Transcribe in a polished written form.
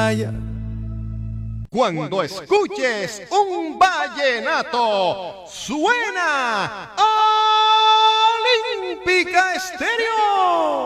playa. Cuando escuches un vallenato, suena Olímpica Estéreo.